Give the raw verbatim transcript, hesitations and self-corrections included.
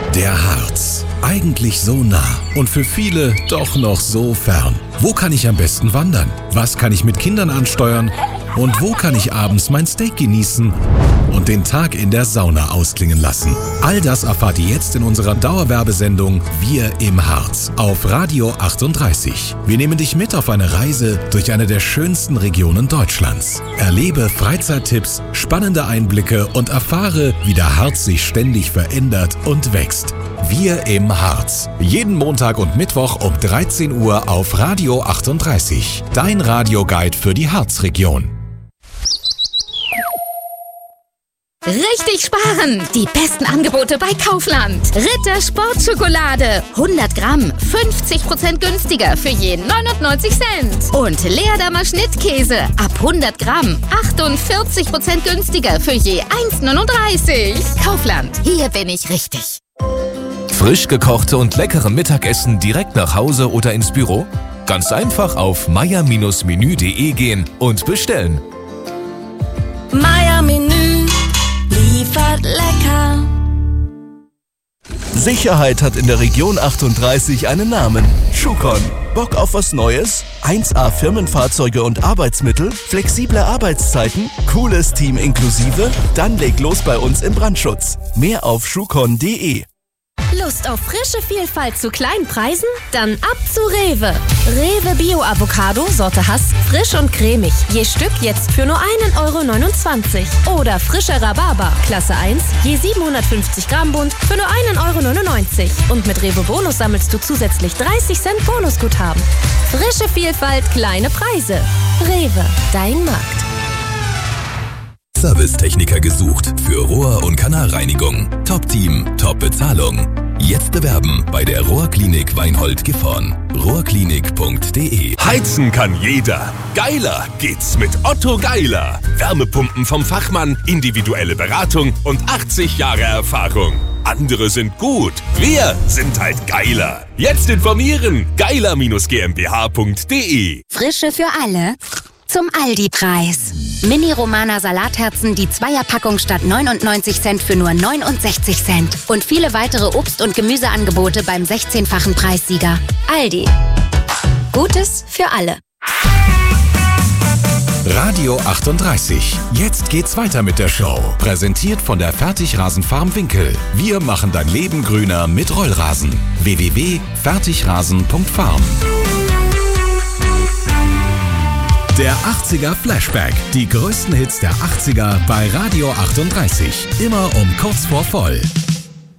Der Harz. Eigentlich so nah und für viele doch noch so fern. Wo kann ich am besten wandern? Was kann ich mit Kindern ansteuern? Und wo kann ich abends mein Steak genießen und den Tag in der Sauna ausklingen lassen? All das erfahrt ihr jetzt in unserer Dauerwerbesendung Wir im Harz auf Radio achtunddreißig. Wir nehmen dich mit auf eine Reise durch eine der schönsten Regionen Deutschlands. Erlebe Freizeittipps, spannende Einblicke und erfahre, wie der Harz sich ständig verändert und wächst. Wir im Harz. Jeden Montag und Mittwoch um dreizehn Uhr auf Radio achtunddreißig. Dein Radioguide für die Harzregion. Richtig sparen! Die besten Angebote bei Kaufland. Ritter Sportschokolade. hundert Gramm, fünfzig Prozent günstiger für je neunundneunzig Cent. Und Leerdammer Schnittkäse. Ab hundert Gramm, achtundvierzig Prozent günstiger für je eins neununddreißig. Kaufland, hier bin ich richtig. Frisch gekochte und leckere Mittagessen direkt nach Hause oder ins Büro? Ganz einfach auf meier Bindestrich menü punkt de gehen und bestellen. Meier Menü liefert lecker. Sicherheit hat in der Region achtunddreißig einen Namen. Schucon. Bock auf was Neues? eins A Firmenfahrzeuge und Arbeitsmittel? Flexible Arbeitszeiten? Cooles Team inklusive? Dann leg los bei uns im Brandschutz. Mehr auf schucon punkt de. Lust auf frische Vielfalt zu kleinen Preisen? Dann ab zu Rewe. Rewe Bio-Avocado, Sorte Hass, frisch und cremig. Je Stück jetzt für nur einen Euro neunundzwanzig. Oder frischer Rhabarber, Klasse eins, je siebenhundertfünfzig Gramm Bund für nur einen Euro neunundneunzig. Und mit Rewe Bonus sammelst du zusätzlich dreißig Cent Bonusguthaben. Frische Vielfalt, kleine Preise. Rewe, dein Markt. Servicetechniker gesucht für Rohr- und Kanalreinigung. Top-Team, Top-Bezahlung. Jetzt bewerben bei der Rohrklinik Weinhold-Gifhorn. rohrklinik punkt de. Heizen kann jeder. Geiler geht's mit Otto Geiler. Wärmepumpen vom Fachmann, individuelle Beratung und achtzig Jahre Erfahrung. Andere sind gut, wir sind halt geiler. Jetzt informieren, geiler Bindestrich gmbh punkt de. Frische für alle zum Aldi-Preis. Mini-Romana Salatherzen, die Zweierpackung statt neunundneunzig Cent für nur neunundsechzig Cent. Und viele weitere Obst- und Gemüseangebote beim sechzehnfachen Preissieger. Aldi. Gutes für alle. Radio achtunddreißig. Jetzt geht's weiter mit der Show. Präsentiert von der Fertigrasenfarm Winkel. Wir machen dein Leben grüner mit Rollrasen. w w w punkt fertigrasen punkt farm. Der achtziger Flashback. Die größten Hits der achtziger bei Radio achtunddreißig. Immer um kurz vor voll.